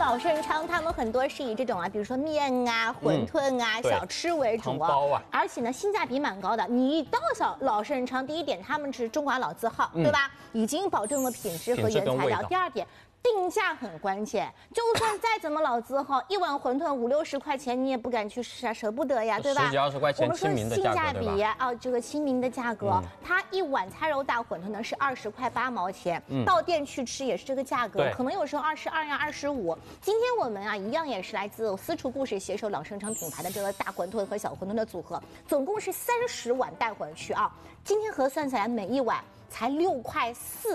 老盛昌他们很多是以这种比如说面啊、馄饨啊、小吃为主啊， 而且呢性价比蛮高的。你一到老盛昌，第一点他们是中华老字号，对吧？已经保证了品质和原材料。第二点。 定价很关键，就算再怎么老字号，一碗馄饨50、60块钱，你也不敢去吃啊，舍不得呀，对吧 ？10几20块钱，亲民的价格， 我们说性价比啊，这个亲民的价格，它一碗菜肉大馄饨呢是20块8毛钱，到店去吃也是这个价格，可能有时候22呀、25。今天我们一样也是来自私厨故事携手老盛昌品牌的这个大馄饨和小馄饨的组合，总共是30碗带回去啊。今天核算起来，每一碗才6块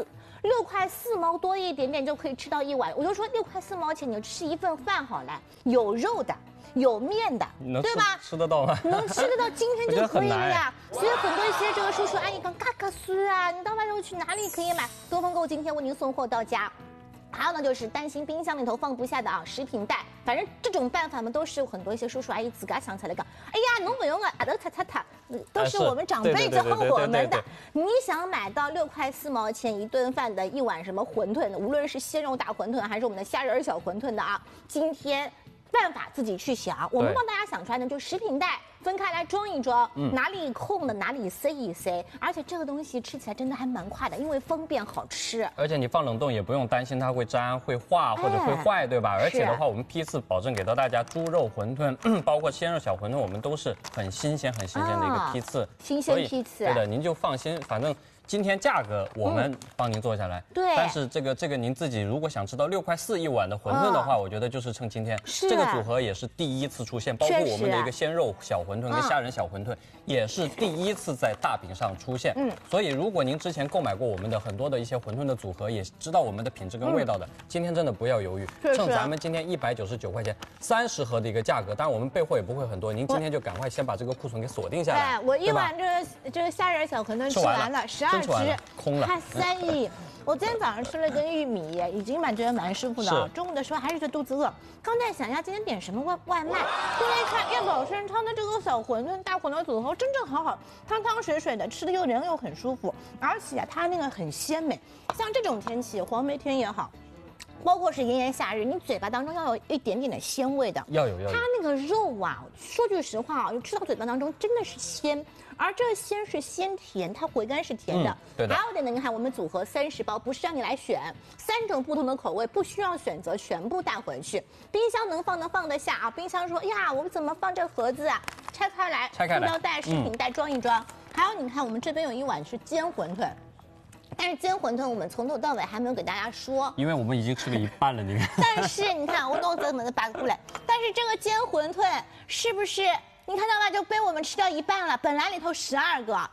4，6块4毛多一点点就可以吃到一碗，我就说6块4毛钱你就吃一份饭好了，有肉的，有面的，对吧？ 吃得到吗？ 能吃得到，今天就可以了呀。所以很多一些这个叔叔阿姨讲嘎嘎酥啊，你到外头去哪里可以买？多丰购今天为您送货到家。还有呢，就是担心冰箱里头放不下的食品袋，反正这种办法嘛，都是很多一些叔叔阿姨自个想起来讲，哎呀，侬不用啊，都擦，都是我们长辈教我们的。你想买到6块4毛钱一顿饭的一碗什么馄饨，无论是鲜肉大馄饨还是我们的虾仁小馄饨的今天办法自己去想，我们帮大家想出来呢，就食品袋分开来装一装，哪里空的哪里塞一塞，而且这个东西吃起来真的还蛮快的，因为方便好吃。 而且你放冷冻也不用担心它会粘、会化或者会坏，对吧？而且的话，我们批次保证给到大家，猪肉馄饨，包括鲜肉小馄饨，我们都是很新鲜的一个批次， 新鲜批次。 对的，您就放心，反正。今天价格我们帮您做下来， 对。 但是这个您自己如果想知道6块4一碗的馄饨的话，我觉得就是趁今天这个组合也是第一次出现，包括我们的一个鲜肉小馄饨跟虾仁小馄饨也是第一次在大饼上出现。所以如果您之前购买过我们的很多的一些馄饨的组合，也知道我们的品质跟味道的，今天真的不要犹豫，趁咱们今天199块钱30盒的一个价格，当然我们备货也不会很多，您今天就赶快先把这个库存给锁定下来。 我一碗这个虾仁小馄饨吃完了12。 空了， 它3亿。我今天早上吃了根玉米，已经觉得蛮舒服的。中午的时候还是觉得肚子饿，刚在想一下今天点什么外卖。后来一看，老盛昌的这个小馄饨、大馄饨组合真正好，汤汤水水的，吃的人又很舒服，而且它那个很鲜美。像这种天气，黄梅天也好。包括是炎炎夏日，你嘴巴当中要有一点点的鲜味的， 要有。 它那个肉说句实话吃到嘴巴当中真的是鲜，而这个鲜是鲜甜，它回甘是甜的。 对的。 还有一点呢，你看我们组合30包，不是让你来选3种不同的口味，不需要选择，全部带回去。冰箱能放得下冰箱说呀，我怎么放这盒子拆开来，塑料袋、食品袋装一装。还有你看，我们这边有一碗是煎馄饨。但是煎馄饨我们从头到尾还没有给大家说， 因为我们已经吃了一半了，你看。 但是你看，我都怎么把它过来？但是这个煎馄饨是不是你看到吧，就被我们吃掉一半了？本来里头12个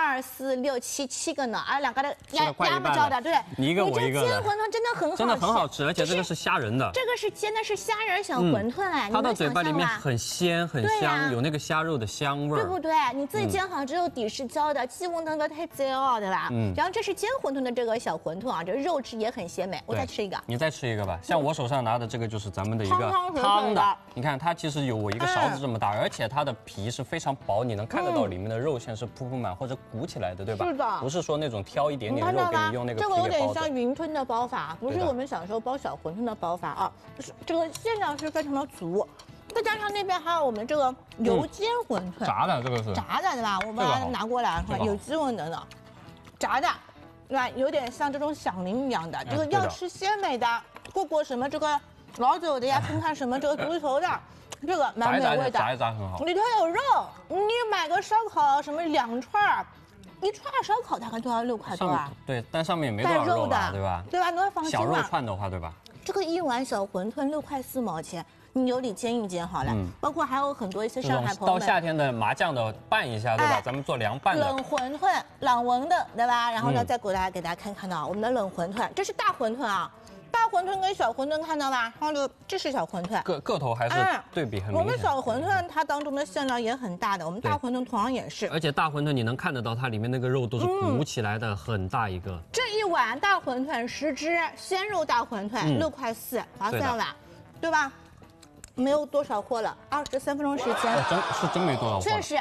，2、4、6、7个呢，而2个的压不着的，对。 你一个我一个。 煎馄饨真的很好吃， 真的很好吃，而且这个是虾仁的。 这个是煎的是虾仁小馄饨它到嘴巴里面很鲜很香，有那个虾肉的香味， 对不对？你自己煎好之后底是焦的，气温那个太焦，对吧？然后这是煎馄饨的这个小馄饨这肉质也很鲜美。我再吃一个， 你再吃一个吧。像我手上拿的这个就是咱们的一个汤的，你看它其实有我一个勺子这么大，而且它的皮是非常薄，你能看得到里面的肉馅是铺满或者鼓起来的，对吧？ 是的， 不是说那种挑一点点肉给你用那个皮给包的。 这个有点像云吞的包法，不是我们小时候包小馄饨的包法这个馅料是非常的足，再加上那边还有我们这个油煎馄饨， 炸的，这个是炸的对吧？我把它拿过来，有鸡味的呢，炸的，对吧？有点像这种响铃一样的。这个要吃鲜美的，过什么这个老酒的呀，看什么这个足球的。这个蛮美味的， 炸一炸很好。 里头有肉，你买个烧烤什么2串，1串烧烤大概都要6块多对，但上面也没多少肉吧，对吧？ 对吧？你要放心小肉串的话，对吧？ 这个一碗小馄饨6块4毛钱，你油里煎一煎好了。包括还有很多一些上海朋友们， 到夏天的麻酱的拌一下，对吧？咱们做凉拌的冷馄饨，朗文的，对吧？然后呢，再给大家看到我们的冷馄饨，这是大馄饨大馄饨跟小馄饨看到吧？然后这是小馄饨， 个头还是对比很明显。 我们小馄饨它当中的馅料也很大的，我们大馄饨同样也是。 而且大馄饨你能看得到它里面那个肉都是鼓起来的，很大一个。 这一碗大馄饨10只鲜肉大馄饨6块4，划算吧？对吧？没有多少货了，23分钟时间， 真没多少货。 确实，感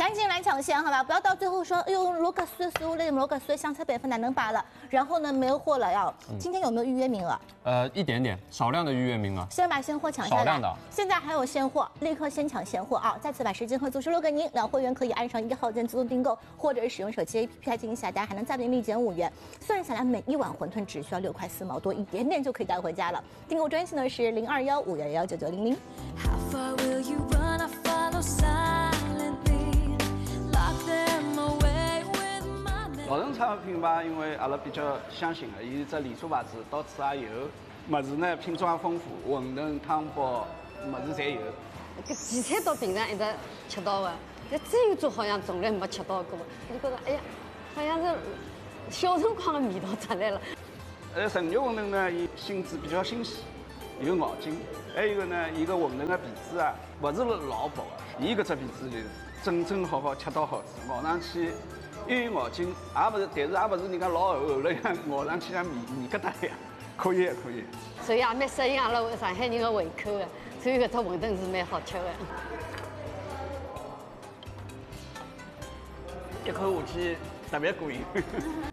赶紧来抢先，好吧？不要到最后说，哎呦，罗格斯所有的罗格斯香菜北分哪能拔了？然后呢，没有货了要。今天有没有预约名额？ 一点点，少量的预约名额。 先把现货抢下来。 少量的。 现在还有现货，立刻先抢现货啊！再次把时间和组织留给您，让会员可以按上1号键自动订购，或者使用手机 APP 进行下单，还能再给你立减5元。算下来，每一碗馄饨只需要6块4毛多，一点点就可以带回家了。订购专线呢是0215119900。 老人产品吧，因为阿拉比较相信的，伊只连锁牌子，到处也有。物事呢品种也丰富，馄饨、汤包，物事侪有。 搿几餐到平常一直吃到的，但这一桌好像从来没吃到过。我就觉得，哎呀，好像是小辰光的味道出来了。 纯肉馄饨呢，伊性质比较新鲜，有咬劲。还有一个呢，伊个馄饨的皮子啊，勿是老薄的，伊搿只皮子就是正正好好，恰到好处，咬上去又有咬劲，也勿是，但是也勿是人家老厚了像咬上去像面疙瘩一样，可以。 所以也蛮适应阿拉上海人的胃口的，所以搿只馄饨是蛮好吃的。 一口下去特别过瘾。